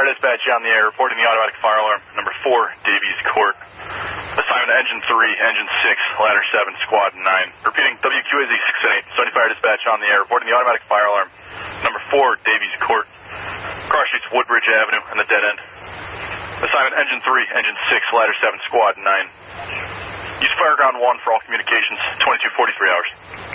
Fire Dispatch on the air, reporting the automatic fire alarm, number 4, Davies Court. Assignment Engine 3, Engine 6, Ladder 7, Squad 9. Repeating, WQAZ 6 Sony Fire Dispatch on the air, reporting the automatic fire alarm, number 4, Davies Court. Cross streets Woodbridge Avenue and the dead end. Assignment Engine 3, Engine 6, Ladder 7, Squad 9. Use Fireground 1 for all communications, 2243 hours.